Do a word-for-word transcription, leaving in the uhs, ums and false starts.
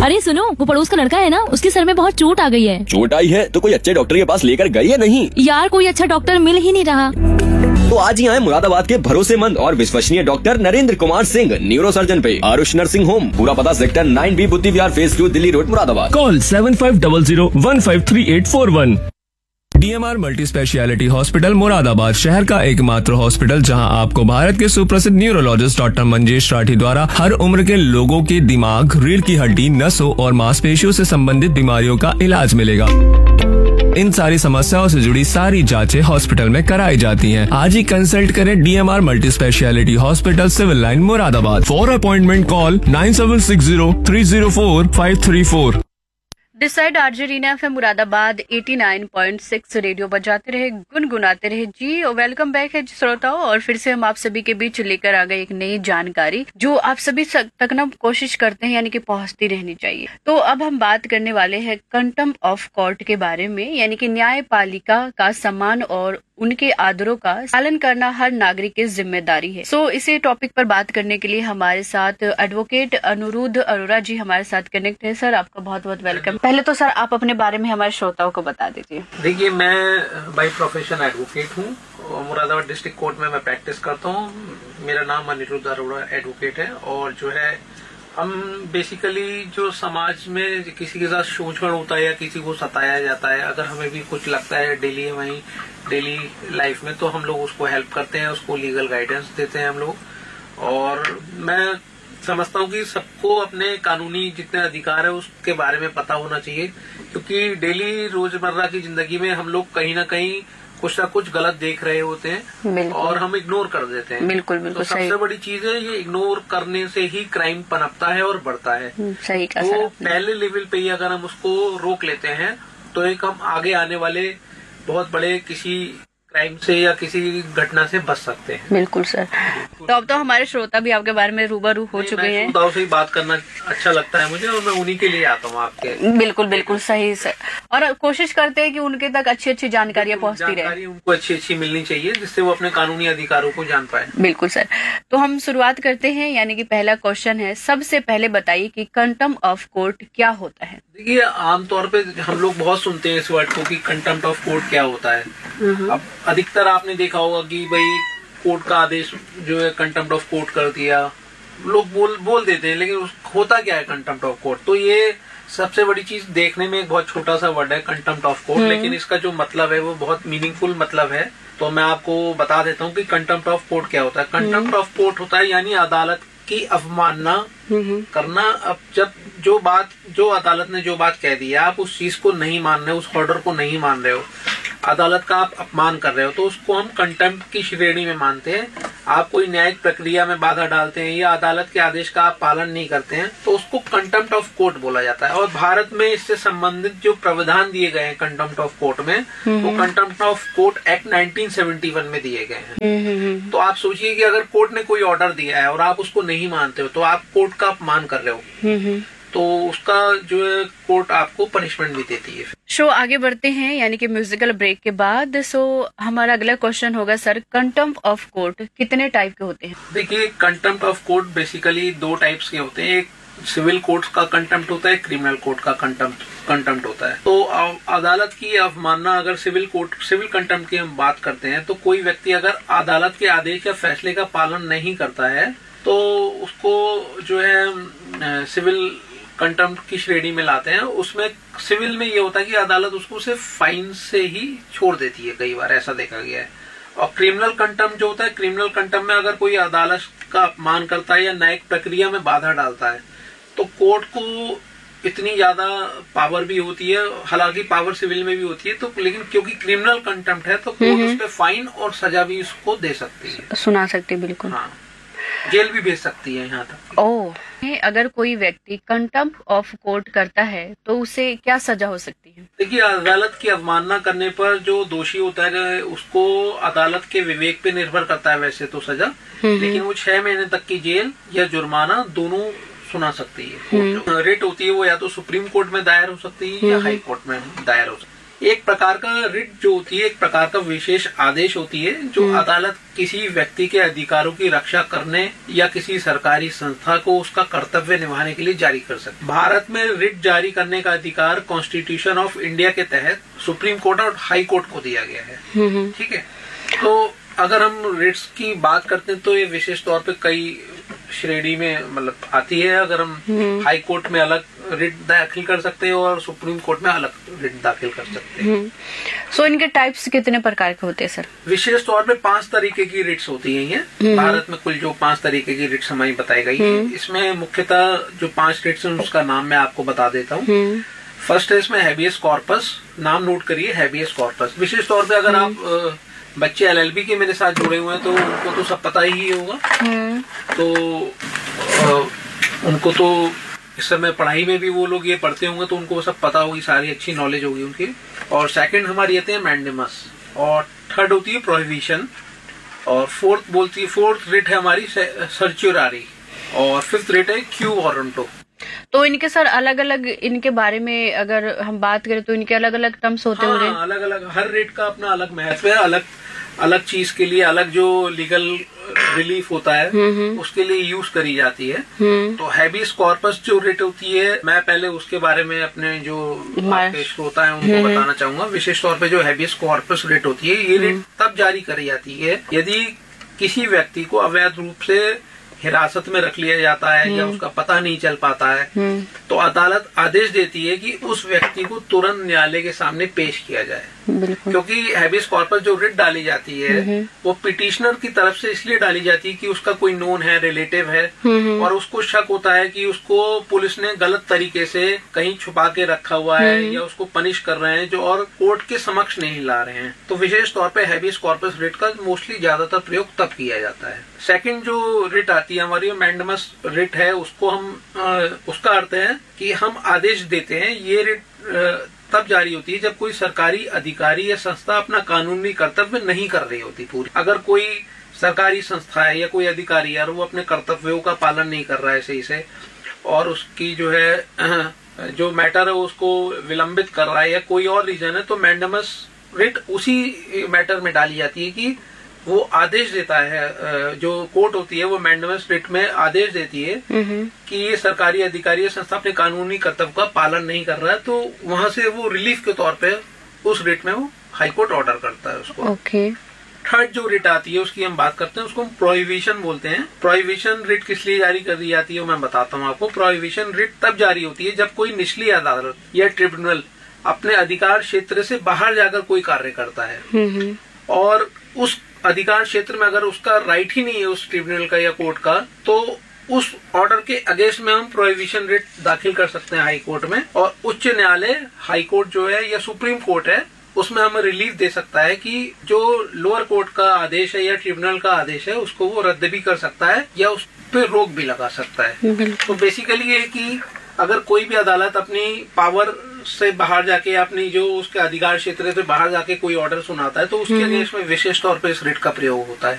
अरे सुनो, वो पड़ोस का लड़का है ना, उसके सर में बहुत चोट आ गई है। चोट आई है तो कोई अच्छे डॉक्टर के पास लेकर गई है नहीं? यार कोई अच्छा डॉक्टर मिल ही नहीं रहा। तो आज ही आए मुरादाबाद के भरोसेमंद और विश्वसनीय doctor Narendra Kumar Singh, neuro surgeon पे आरुष नर्सिंग होम। पूरा पता सेक्टर नाइन बी बुद्धि विहार phase two, Delhi road, Moradabad. Call seven five double zero one five three eight four one. DMR multi speciality hospital Moradabad शहर का एकमात्र हॉस्पिटल जहां आपको भारत के सुप्रसिद्ध न्यूरोलॉजिस्ट डॉक्टर मंजेश राठी द्वारा हर उम्र के लोगों के दिमाग, रीढ़ की हड्डी, नसों और मांसपेशियों से संबंधित बीमारियों का इलाज मिलेगा। इन सारी समस्याओं से जुड़ी सारी जांचें हॉस्पिटल में कराई जाती हैं। आज ही कंसल्ट करें DMR multi speciality hospital, civil line, Moradabad. For appointment call nine seven six zero three zero four five three four. Decide RJ Reena FM Moradabad eighty nine point six radio बजाते रहे, गुनगुनाते रहे जी। और वेलकम बैक है श्रोताओं, और फिर से हम आप सभी के बीच लेकर आ गए एक नई जानकारी जो आप सभी तक ना कोशिश करते हैं, यानी कि पहुंचती रहनी चाहिए। तो अब हम बात करने वाले हैं कंटेम्प्ट ऑफ कोर्ट के बारे में, यानी कि न्यायपालिका का सम्मान और उनके आदरों का पालन करना हर नागरिक की जिम्मेदारी है। सो so, इसी टॉपिक पर बात करने के लिए हमारे साथ एडवोकेट अनुरुद्ध अरोरा जी हमारे साथ कनेक्ट है। सर आपका बहुत बहुत वेलकम। पहले तो सर आप अपने बारे में हमारे श्रोताओं को बता दीजिए। देखिए, मैं बाई प्रोफेशन एडवोकेट हूँ, मुरादाबाद डिस्ट्रिक्ट कोर्ट में मैं प्रैक्टिस करता हूँ। मेरा नाम अनुरुद्ध अरोरा एडवोकेट है, और जो है हम बेसिकली जो समाज में किसी के साथ शोषण होता है या किसी को सताया जाता है, अगर हमें भी कुछ लगता है डेली वहीं डेली लाइफ में, तो हम लोग उसको हेल्प करते हैं, उसको लीगल गाइडेंस देते हैं हम लोग। और मैं समझता हूँ कि सबको अपने कानूनी जितने अधिकार है उसके बारे में पता होना चाहिए, क्योंकि डेली रोजमर्रा की जिंदगी में हम लोग कहीं ना कहीं कुछ ना कुछ गलत देख रहे होते हैं और हम इग्नोर कर देते हैं। बिल्कुल बिल्कुल तो सबसे बड़ी चीज है ये, इग्नोर करने से ही क्राइम पनपता है और बढ़ता है। सही कहा। तो पहले लेवल पे ही अगर हम उसको रोक लेते हैं तो एक हम आगे आने वाले बहुत बड़े किसी क्राइम से या किसी घटना से बच सकते हैं। बिल्कुल सर। तो अब तो हमारे श्रोता भी आपके बारे में रूबरू हो चुके हैं। श्रोताओं से ही बात करना अच्छा लगता है मुझे, और मैं उन्हीं के लिए आता हूँ आपके। बिल्कुल बिल्कुल सही सर। और कोशिश करते हैं कि उनके तक अच्छी अच्छी जानकारियाँ पहुँचती रहे। जानकारी उनको अच्छी अच्छी मिलनी चाहिए, जिससे वो अपने कानूनी अधिकारों को जान पाए। बिल्कुल सर। तो हम शुरुआत करते हैं, यानी कि पहला क्वेश्चन है, सबसे पहले बताइए कि कंटेम्प्ट ऑफ कोर्ट क्या होता है। देखिए, आमतौर पे हम लोग बहुत सुनते हैं इस वर्ड को कि कंटेम्प्ट ऑफ कोर्ट क्या होता है। अब अधिकतर आपने देखा होगा कि भाई कोर्ट का आदेश जो है कंटेम्प्ट ऑफ कोर्ट कर दिया, लोग बोल बोल देते हैं, लेकिन होता क्या है कंटेम्प्ट ऑफ कोर्ट। तो ये सबसे बड़ी चीज, देखने में एक बहुत छोटा सा वर्ड है कंटेम्प्ट ऑफ कोर्ट, लेकिन इसका जो मतलब है वो बहुत मीनिंगफुल मतलब है। तो मैं आपको बता देता हूँ कि कंटेम्प्ट ऑफ कोर्ट क्या होता है। कंटेम्प्ट ऑफ कोर्ट होता है यानी अदालत की अवमानना करना। अब जब जो बात जो अदालत ने जो बात कह दी है, आप उस चीज को नहीं मान रहे हो, उस ऑर्डर को नहीं मान रहे हो, अदालत का आप अपमान कर रहे हो, तो उसको हम कंटेम्प्ट की श्रेणी में मानते हैं। आप कोई न्यायिक प्रक्रिया में बाधा डालते हैं या अदालत के आदेश का आप पालन नहीं करते हैं, तो उसको कंटेम्प्ट ऑफ कोर्ट बोला जाता है। और भारत में इससे संबंधित जो प्रावधान दिए गए हैं कंटेम्प्ट ऑफ कोर्ट में, वो contempt of court act nineteen seventy one में दिए गए हैं। तो आप सोचिए कि अगर कोर्ट ने कोई ऑर्डर दिया है और आप उसको नहीं मानते हो, तो आप कोर्ट का अपमान कर रहे हो, तो उसका जो है कोर्ट आपको पनिशमेंट भी देती है। शो आगे बढ़ते हैं, यानी कि म्यूजिकल ब्रेक के बाद। सो हमारा अगला क्वेश्चन होगा सर, कंटेम्प्ट ऑफ कोर्ट कितने टाइप के होते हैं। देखिए, कंटेम्प्ट ऑफ कोर्ट बेसिकली दो टाइप्स के होते हैं। एक सिविल कोर्ट का कंटेम्प्ट होता है, क्रिमिनल कोर्ट का कंटेम्प्ट कंटेम्प्ट होता है। तो अदालत की अवमानना, अगर सिविल कोर्ट सिविल कंटेम्प्ट की हम बात करते हैं, तो कोई व्यक्ति अगर अदालत के आदेश या फैसले का पालन नहीं करता है, तो उसको जो है सिविल कंटेम्प्ट की श्रेणी में लाते हैं। उसमें सिविल में ये होता है कि अदालत उसको सिर्फ फाइन से ही छोड़ देती है, कई बार ऐसा देखा गया है। और क्रिमिनल कंटेम्प्ट जो होता है, क्रिमिनल कंटेम्प्ट में अगर कोई अदालत का अपमान करता है या न्यायिक प्रक्रिया में बाधा डालता है, तो कोर्ट को इतनी ज्यादा पावर भी होती है, हालांकि पावर सिविल में भी होती है, तो लेकिन क्योंकि क्रिमिनल कंटेम्प्ट है तो कोर्ट उस पर फाइन और सजा भी उसको दे सकती है, सुना सकती है। बिल्कुल, हाँ, जेल भी भेज सकती है यहाँ तक। ओह, अगर कोई व्यक्ति कंटेम्प्ट ऑफ कोर्ट करता है तो उसे क्या सजा हो सकती है। देखिए, अदालत की अवमानना करने पर जो दोषी होता है उसको अदालत के विवेक पे निर्भर करता है वैसे तो सजा, लेकिन वो छह महीने तक की जेल या जुर्माना दोनों सुना सकती है। रेट होती है वो या तो सुप्रीम कोर्ट में दायर हो सकती है या हाई कोर्ट में दायर हो सकती है। एक प्रकार का रिट जो होती है एक प्रकार का विशेष आदेश होती है जो अदालत किसी व्यक्ति के अधिकारों की रक्षा करने या किसी सरकारी संस्था को उसका कर्तव्य निभाने के लिए जारी कर सकती है। भारत में रिट जारी करने का अधिकार कॉन्स्टिट्यूशन ऑफ इंडिया के तहत सुप्रीम कोर्ट और हाई कोर्ट को दिया गया है। ठीक है, तो अगर हम रिट्स की बात करते हैं तो ये विशेष तौर पे कई श्रेणी में मतलब आती है। अगर हम हाई कोर्ट में अलग रिट दाखिल कर सकते हैं और सुप्रीम कोर्ट में अलग रिट दाखिल कर सकते हैं। सो so, इनके टाइप्स कितने प्रकार के होते हैं सर? विशेष तौर पे पांच तरीके की रिट्स होती हैं। भारत में कुल जो पांच तरीके की रिट्स हमारी बताई गई है, इसमें मुख्यतः जो पांच रिट्स हैं उसका नाम मैं आपको बता देता हूँ। फर्स्ट है इसमें हैबियस कॉर्पस, नाम नोट करिए हैबियस कॉर्पस। विशेष तौर पे अगर आप बच्चे एलएलबी के मेरे साथ जुड़े हुए हैं तो उनको तो सब पता ही होगा। तो आ, उनको तो इस समय पढ़ाई में भी वो लोग ये पढ़ते होंगे तो उनको सब पता होगी, सारी अच्छी नॉलेज होगी उनकी। और सेकंड हमारी आते हैं मैंडेमस, और थर्ड होती है प्रोहिबिशन, और फोर्थ बोलती है फोर्थ रिट है हमारी सर्च्युरारी, और फिफ्थ रिट है क्यू वारंटो। तो इनके सर अलग अलग इनके बारे में अगर हम बात करें तो इनके अलग अलग टर्म्स होते हाँ, होंगे। अलग अलग हर रेट का अपना अलग महत्व है, अलग अलग चीज के लिए अलग जो लीगल रिलीफ होता है उसके लिए यूज करी जाती है। तो हैबियस कॉर्पस जो रिट होती है, मैं पहले उसके बारे में अपने जो आपके श्रोता है उनको बताना चाहूंगा। विशेष तौर पे जो हैबियस कॉर्पस रिट होती है ये रिट तब जारी करी जाती है यदि किसी व्यक्ति को अवैध रूप से हिरासत में रख लिया जाता है या उसका पता नहीं चल पाता है, तो अदालत आदेश देती है कि उस व्यक्ति को तुरंत न्यायालय के सामने पेश किया जाए। क्योंकि हैबियस कॉर्पस जो रिट डाली जाती है वो पिटिशनर की तरफ से इसलिए डाली जाती है कि उसका कोई नोन है, रिलेटिव है, और उसको शक होता है कि उसको पुलिस ने गलत तरीके से कहीं छुपा के रखा हुआ है या उसको पनिश कर रहे हैं जो और कोर्ट के समक्ष नहीं ला रहे हैं। तो विशेष तौर पे हैबियस कॉर्पस रिट का मोस्टली ज्यादातर प्रयोग तब किया जाता है। सेकंड जो रिट आती है हमारी मैंडेमस रिट है, उसको हम आ, उसका अर्थ है कि हम आदेश देते हैं। ये रिट तब जारी होती है जब कोई सरकारी अधिकारी या संस्था अपना कानूनी कर्तव्य नहीं कर रही होती पूरी। अगर कोई सरकारी संस्था है या कोई अधिकारी है और वो अपने कर्तव्यों का पालन नहीं कर रहा है सही से, और उसकी जो है जो मैटर है उसको विलंबित कर रहा है या कोई और रीजन है, तो मैंडेमस रिट उसी मैटर में डाली जाती है कि वो आदेश देता है, जो कोर्ट होती है वो मैंडेमस रिट में आदेश देती है कि ये सरकारी अधिकारी या संस्था अपने कानूनी कर्तव्य का पालन नहीं कर रहा है, तो वहां से वो रिलीफ के तौर पे उस रिट में वो हाई कोर्ट ऑर्डर करता है उसको। ओके। थर्ड जो रिट आती है उसकी हम बात करते हैं, उसको हम प्रोहिबिशन बोलते हैं। प्रोहिबिशन रिट किस लिए जारी कर दी जाती है मैं बताता हूँ आपको। प्रोहिबिशन रिट तब जारी होती है जब कोई निचली अदालत या ट्रिब्यूनल अपने अधिकार क्षेत्र से बाहर जाकर कोई कार्य करता है और उस अधिकार क्षेत्र में अगर उसका राइट ही नहीं है उस ट्रिब्यूनल का या कोर्ट का, तो उस ऑर्डर के अगेंस्ट में हम प्रोहिबिशन रिट दाखिल कर सकते हैं हाई कोर्ट में, और उच्च न्यायालय हाई कोर्ट जो है या सुप्रीम कोर्ट है उसमें हमें रिलीफ दे सकता है कि जो लोअर कोर्ट का आदेश है या ट्रिब्यूनल का आदेश है उसको वो रद्द भी कर सकता है या उस पर रोक भी लगा सकता है। तो बेसिकली ये कि अगर कोई भी अदालत अपनी पावर से बाहर जाके अपनी जो उसके अधिकार क्षेत्र से बाहर जाके कोई ऑर्डर सुनाता है तो उसके अगेंस्ट में विशेष तौर पर इस रिट का प्रयोग होता है।